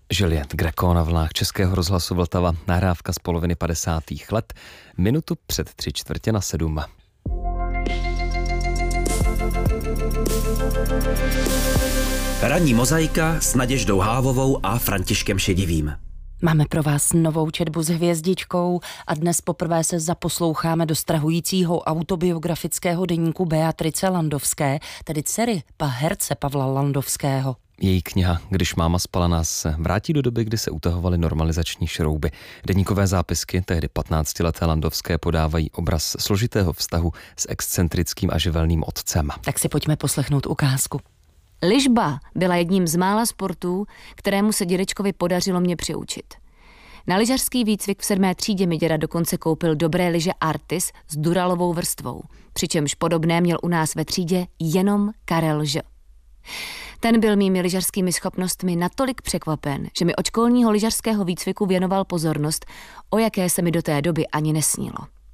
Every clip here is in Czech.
Juliette Greco na vlnách Českého rozhlasu Vltava, nahrávka z poloviny 50. let, minutu před 6:45. Ranní mozaika s Naděždou Hávovou a Františkem Šedivým. Máme pro vás novou četbu s hvězdičkou a dnes poprvé se zaposloucháme do strhujícího autobiografického deníku Beatrice Landowské, tedy dcery herce Pavla Landowského. Její kniha Když máma spala nás vrátí do doby, kdy se utahovaly normalizační šrouby. Deníkové zápisky tehdy 15leté Landowské podávají obraz složitého vztahu s excentrickým a živelným otcem. Tak si pojďme poslechnout ukázku. Lyžba byla jedním z mála sportů, kterému se dědečkovi podařilo mě přiučit. Na lyžařský výcvik v 7. třídě mi děda dokonce koupil dobré lyže Artis s duralovou vrstvou, přičemž podobné měl u nás ve třídě jenom Karel Ž. Ten byl mými lyžařskými schopnostmi natolik překvapen, že mi od školního lyžařského výcviku věnoval pozornost, o jaké se mi do té doby ani nesnilo.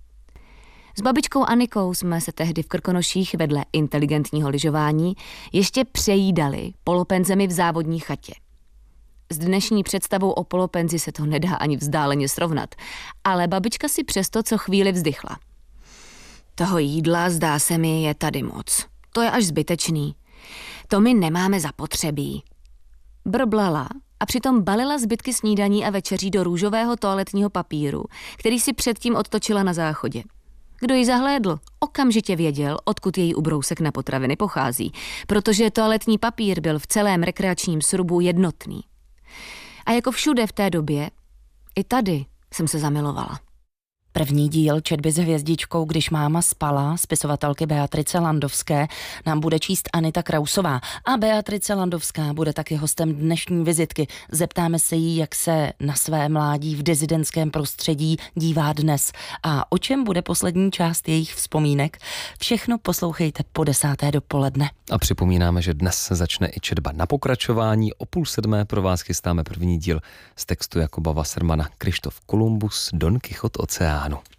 S babičkou Anikou jsme se tehdy v Krkonoších vedle inteligentního lyžování ještě přejídali polopenzemi v závodní chatě. S dnešní představou o polopenzi se to nedá ani vzdáleně srovnat, ale babička si přesto co chvíli vzdychla. Toho jídla, zdá se mi, je tady moc. To je až zbytečný. To my nemáme zapotřebí. Brblala a přitom balila zbytky snídaní a večeří do růžového toaletního papíru, který si předtím odtočila na záchodě. Kdo ji zahlédl, okamžitě věděl, odkud její ubrousek na potraviny pochází, protože toaletní papír byl v celém rekreačním srubu jednotný. A jako všude v té době, i tady jsem se zamilovala. První díl četby s hvězdičkou Když máma spala, spisovatelky Beatrice Landowské, nám bude číst Anita Krausová. A Beatrice Landowská bude taky hostem dnešní vizitky. Zeptáme se jí, jak se na své mládí v dizidentském prostředí dívá dnes a o čem bude poslední část jejich vzpomínek. Všechno poslouchejte po 10. dopoledne. A připomínáme, že dnes začne i četba na pokračování. O 6:30 pro vás chystáme první díl z textu Jakuba Wassermana Kryštof Kolumbus, Don Kichot oceánu.